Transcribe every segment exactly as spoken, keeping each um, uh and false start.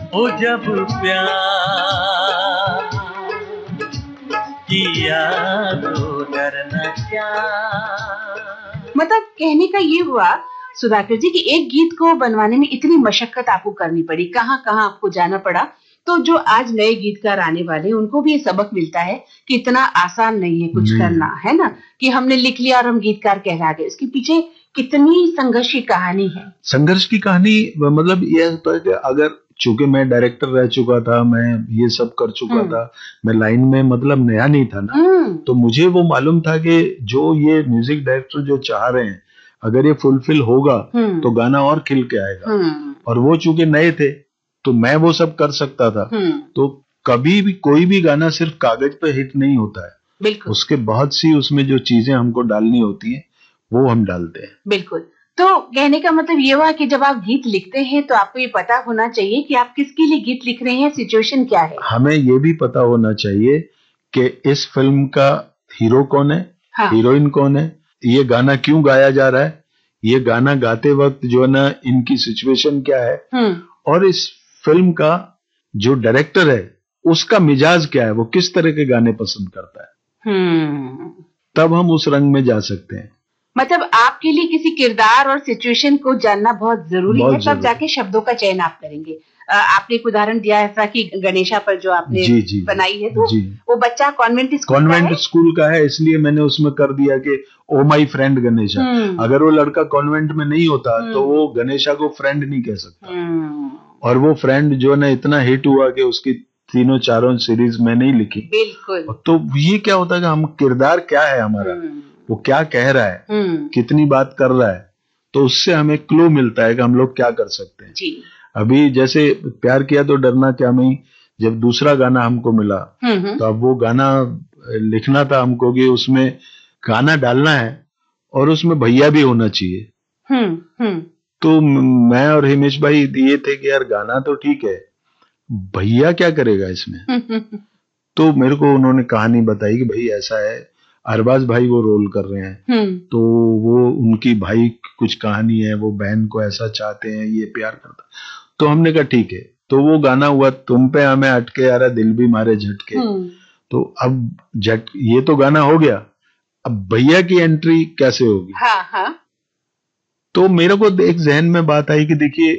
ओ जब प्यार किया तो डरना क्या। मतलब कहने का ये हुआ सुधाकर जी कि एक गीत को बनवाने में इतनी मशक्कत आपको करनी पड़ी, कहाँ कहाँ आपको जाना पड़ा। तो जो आज नए गीतकार आने वाले उनको भी ये सबक मिलता है कि इतना आसान नहीं है कुछ करना, है ना, कि हमने लिख लिया और हम गीतकार कहला गए। इसके पीछे कितनी संघर्ष की कहानी है। संघर्ष की कहानी मतलब यह होता है कि अगर चूंकि मैं डायरेक्टर रह चुका था, मैं ये सब कर चुका था, मैं लाइन में मतलब नया नहीं था ना, तो मुझे वो मालूम था कि जो ये म्यूजिक डायरेक्टर जो चाह रहे हैं अगर ये फुलफिल होगा तो गाना और खिल के आएगा। और वो चूंकि नए थे तो मैं वो सब कर सकता था। तो कभी भी कोई भी गाना सिर्फ कागज पे हिट नहीं होता है, बिल्कुल, उसके बहुत सी उसमें जो चीजें हमको डालनी होती हैं वो हम डालते हैं। बिल्कुल। तो कहने का मतलब ये हुआ कि जब आप गीत लिखते हैं तो आपको ये पता होना चाहिए कि आप किसके लिए गीत लिख रहे हैं, सिचुएशन क्या है। हमें ये भी पता होना चाहिए कि इस फिल्म का हीरो कौन है, हाँ। हीरोइन कौन है, ये गाना क्यों गाया जा रहा है, ये गाना गाते वक्त जो है ना इनकी सिचुएशन क्या है, और इस फिल्म का जो डायरेक्टर है उसका मिजाज क्या है, वो किस तरह के गाने पसंद करता है। तब हम उस रंग में जा सकते हैं। मतलब आपके लिए किसी किरदार और सिचुएशन को जानना बहुत जरूरी बहुत है, तब जाके शब्दों का चयन आप करेंगे। आपने एक उदाहरण दिया ऐसा कि गणेशा पर जो आपने जी, जी, बनाई है, तो जी, वो बच्चा कॉन्वेंट स्कूल कॉन्वेंट स्कूल का है, इसलिए मैंने उसमें कर दिया कि ओ माई फ्रेंड गणेशा। अगर वो लड़का कॉन्वेंट में नहीं होता तो वो गणेशा को फ्रेंड नहीं कह सकता। और वो फ्रेंड जो है ना इतना हिट हुआ कि उसकी तीनों चारों सीरीज मैंने ही लिखी। बिल्कुल। तो ये क्या होता है कि हम किरदार क्या है हमारा, वो क्या कह रहा है, कितनी बात कर रहा है, तो उससे हमें क्लू मिलता है कि हम लोग क्या कर सकते हैं। जी। अभी जैसे प्यार किया तो डरना क्या में जब दूसरा गाना हमको मिला तो अब वो गाना लिखना था हमको कि उसमें गाना डालना है और उसमें भैया भी होना चाहिए। हम्म हम्म तो मैं और हिमेश भाई दिए थे कि यार गाना तो ठीक है, भैया क्या करेगा इसमें। तो मेरे को उन्होंने कहानी बताई कि भाई ऐसा है, अरबाज भाई वो रोल कर रहे हैं, तो वो उनकी भाई कुछ कहानी है, वो बहन को ऐसा चाहते हैं, ये प्यार करता। तो हमने कहा ठीक है, तो वो गाना हुआ तुम पे हमें अटके यारा दिल भी मारे झटके। तो अब झट ये तो गाना हो गया, अब भैया की एंट्री कैसे होगी। हाँ, हाँ। तो मेरे को एक जहन में बात आई कि देखिए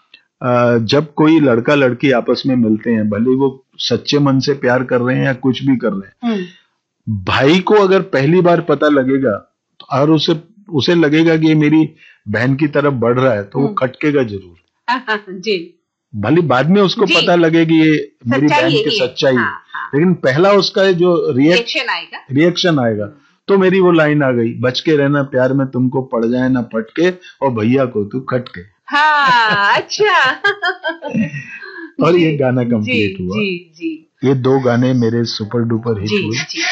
जब कोई लड़का लड़की आपस में मिलते हैं, भले वो सच्चे मन से प्यार कर रहे हैं या कुछ भी कर रहे हैं, भाई को अगर पहली बार पता लगेगा और उसे उसे लगेगा कि ये मेरी बहन की तरफ बढ़ रहा है तो वो खटकेगा जरूर। जी। भले बाद में उसको पता लगे कि ये मेरी बहन की सच्चाई है, लेकिन पहला उसका जो रिएक्शन आएगा रिएक्शन आएगा तो मेरी वो लाइन आ गई, बच के रहना प्यार में तुमको पड़ जाए ना पटके और भैया को तू खटके। हाँ, अच्छा। और ये गाना कंप्लीट हुआ। जी, जी। ये दो गाने मेरे सुपर डुपर हिट हुए।